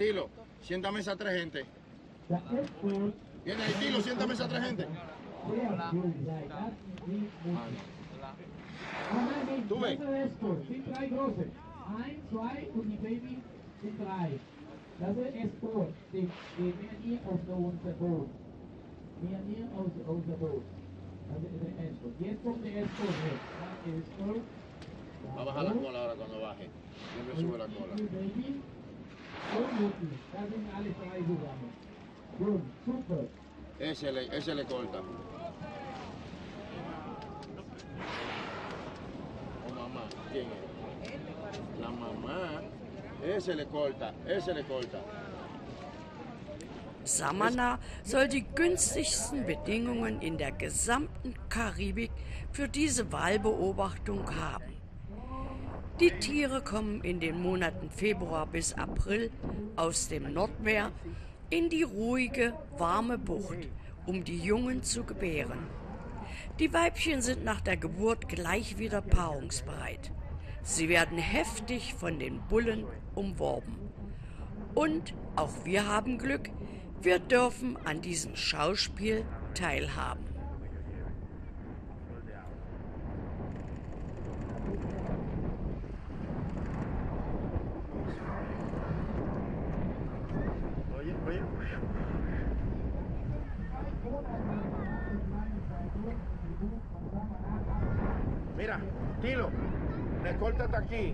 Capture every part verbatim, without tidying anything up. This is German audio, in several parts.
Tilo, siéntame esa tres gente. Viene ahí, Tilo, siéntame esa tres gente. Du weg. Sind drei große. Eins, zwei und die Baby sind drei. Das ist Escort. Die, die mehr hier auf der unser Boot. Mehr hier aus, aus der Boot. Das ist der Escort. Jetzt kommt der Escort her. Der Escort. Va a bajar la cola ahora cuando baje. Siempre sube la cola. Baby. Und Mutti. Da sind alle drei zusammen. Gut, super. Ese le, ese le corta. Oh, mamá, ¿quién es? La mamá. Ese le corta, ese le corta. Samana soll die günstigsten Bedingungen in der gesamten Karibik für diese Walbeobachtung haben. Die Tiere kommen in den Monaten Februar bis April aus dem Nordmeer in die ruhige, warme Bucht, um die Jungen zu gebären. Die Weibchen sind nach der Geburt gleich wieder paarungsbereit. Sie werden heftig von den Bullen umworben. Und auch wir haben Glück, wir dürfen an diesem Schauspiel teilhaben. Oye, oye. Mira, Tilo, la escolta está aquí.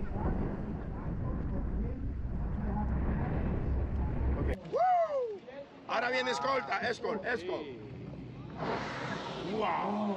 Okay. ¡Woo! Ahora viene escolta, escort, escort. Wow.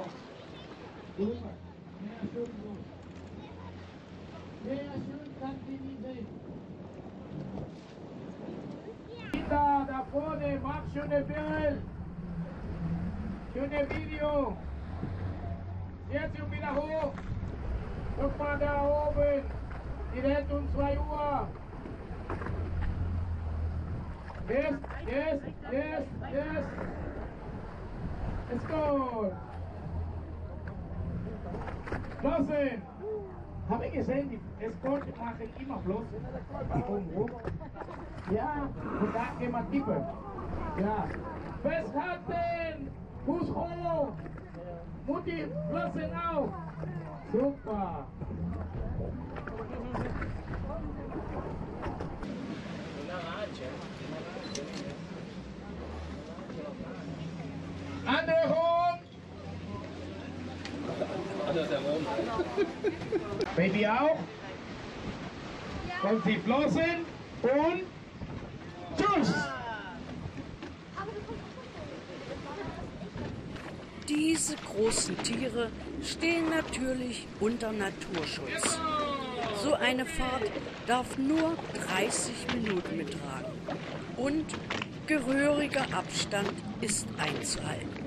Kinder, da vorne, mach schöne Bild. Schöne Video. Jetzt und wieder hoch. Guck mal da oben. Direkt um zwei Uhr. Yes, yes, yes, yes. Let's go. Flossen. Habe ich gesehen, die Escort machen immer Flossen. Die kommen hoch. Ja, und da gehen wir tiefer. Ja. Festhalten. Fuß hoch. Mutti, Flossen auf. Super. Andere hoch. Baby auch. Und sie flossen und tschüss. Diese großen Tiere stehen natürlich unter Naturschutz. So eine Fahrt darf nur dreißig Minuten betragen und gehöriger Abstand ist einzuhalten.